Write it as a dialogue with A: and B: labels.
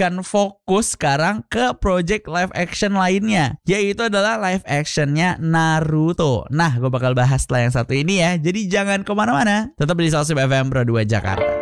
A: akan fokus sekarang ke project live action lainnya, yaitu adalah live actionnya Naruto. Nah, gue bakal bahas setelah yang satu ini ya. Jadi jangan kemana-mana, tetap di Salsib FM Pro 2 Jakarta.